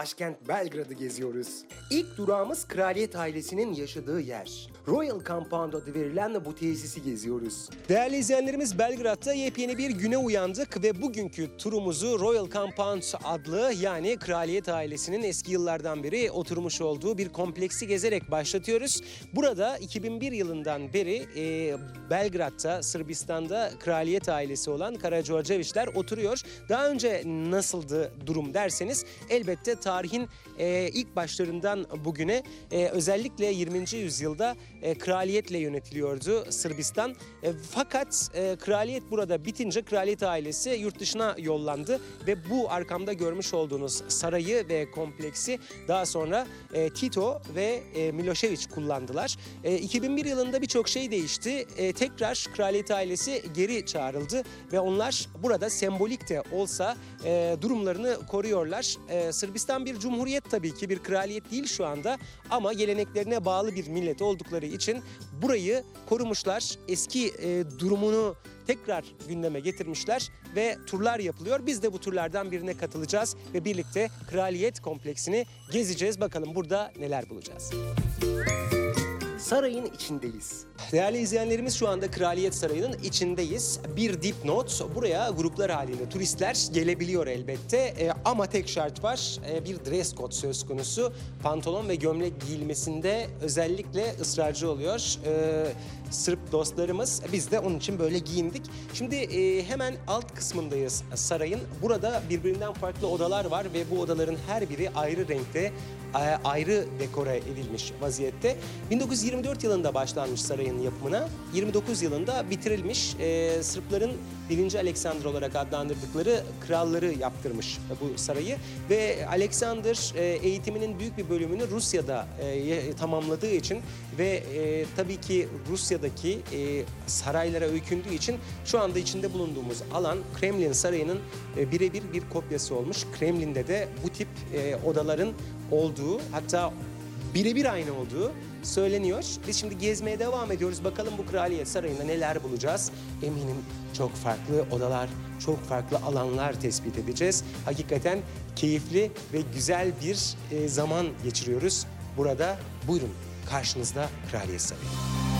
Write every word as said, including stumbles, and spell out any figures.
başkent Belgrad'ı geziyoruz. İlk durağımız kraliyet ailesinin yaşadığı yer. Royal Compound adı verilen bu tesisi geziyoruz. Değerli izleyenlerimiz, Belgrad'da yepyeni bir güne uyandık ve bugünkü turumuzu Royal Compound adlı, yani kraliyet ailesinin eski yıllardan beri oturmuş olduğu bir kompleksi gezerek başlatıyoruz. Burada iki bin bir yılından beri e, Belgrad'da, Sırbistan'da kraliyet ailesi olan Karađorđevićler oturuyor. Daha önce nasıldı durum derseniz, elbette tarihin e, ilk başlarından bugüne e, özellikle yirminci yüzyılda e, kraliyetle yönetiliyordu Sırbistan. E, fakat e, kraliyet burada bitince kraliyet ailesi yurt dışına yollandı ve bu arkamda görmüş olduğunuz sarayı ve kompleksi daha sonra e, Tito ve e, Milošević kullandılar. E, iki bin bir yılında birçok şey değişti. E, tekrar kraliyet ailesi geri çağrıldı ve onlar burada sembolik de olsa e, durumlarını koruyorlar. E, Sırbistan bir cumhuriyet tabii ki, bir kraliyet değil şu anda, ama geleneklerine bağlı bir millet oldukları için burayı korumuşlar. Eski e, durumunu tekrar gündeme getirmişler ve turlar yapılıyor. Biz de bu turlardan birine katılacağız ve birlikte kraliyet kompleksini gezeceğiz. Bakalım burada neler bulacağız. Sarayın içindeyiz. Değerli izleyenlerimiz, şu anda Kraliyet Sarayı'nın içindeyiz. Bir dipnot, buraya gruplar halinde turistler gelebiliyor elbette. E, ama tek şart var, e, bir dress code söz konusu. Pantolon ve gömlek giyilmesinde özellikle ısrarcı oluyor E, Sırp dostlarımız. Biz de onun için böyle giyindik. Şimdi e, hemen alt kısmındayız sarayın. Burada birbirinden farklı odalar var ve bu odaların her biri ayrı renkte, ayrı dekore edilmiş vaziyette. bin dokuz yüz yirmi dört yılında başlanmış sarayın yapımına. yirmi dokuz yılında bitirilmiş. Ee, Sırpların birinci Alexander olarak adlandırdıkları kralları yaptırmış bu sarayı. Ve Alexander e, eğitiminin büyük bir bölümünü Rusya'da e, tamamladığı için ve e, tabii ki Rusya'daki e, saraylara öykündüğü için şu anda içinde bulunduğumuz alan Kremlin Sarayı'nın e, birebir bir kopyası olmuş. Kremlin'de de bu tip e, odaların olduğu, hatta birebir aynı olduğu söyleniyor. Biz şimdi gezmeye devam ediyoruz. Bakalım bu Kraliyet Sarayı'nda neler bulacağız. Eminim çok farklı odalar, çok farklı alanlar tespit edeceğiz. Hakikaten keyifli ve güzel bir e, zaman geçiriyoruz burada. Buyurun, karşınızda Kraliyet Sarayı.